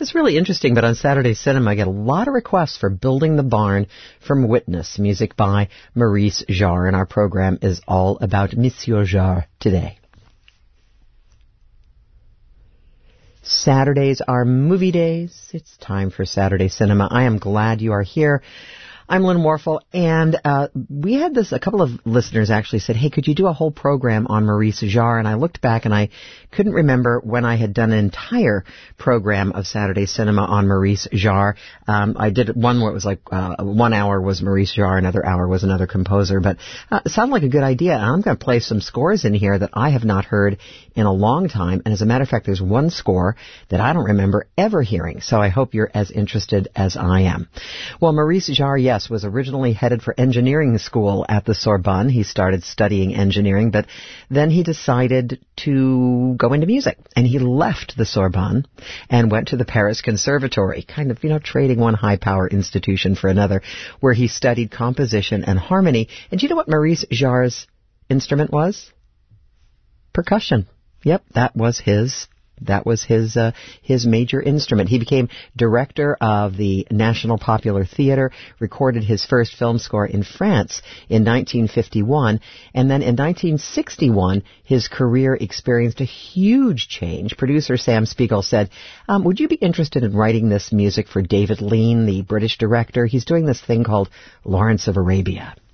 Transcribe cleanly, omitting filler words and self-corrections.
It's really interesting, but on Saturday Cinema, I get a lot of requests for Building the Barn from Witness, music by Maurice Jarre, and our program is all about Monsieur Jarre today. Saturdays are movie days. It's time for Saturday Cinema. I am glad you are here. I'm Lynn Warfel, and we had this, a couple of listeners actually said, hey, could you do a whole program on Maurice Jarre? And I looked back and I couldn't remember when I had done an entire program of Saturday Cinema on Maurice Jarre. I did one where it was like 1 hour was Maurice Jarre, another hour was another composer, but it sounded like a good idea. And I'm going to play some scores in here that I have not heard in a long time. And as a matter of fact, there's one score that I don't remember ever hearing. So I hope you're as interested as I am. Well, Maurice Jarre, yes, was originally headed for engineering school at the Sorbonne. He started studying engineering, but then he decided to go into music. And he left the Sorbonne and went to the Paris Conservatory, kind of, trading one high-power institution for another, where he studied composition and harmony. And do you know what Maurice Jarre's instrument was? Percussion. Yep, that was his major instrument. He became director of the National Popular Theatre, recorded his first film score in France in 1951, and then in 1961, his career experienced a huge change. Producer Sam Spiegel said, would you be interested in writing this music for David Lean, the British director? He's doing this thing called Lawrence of Arabia.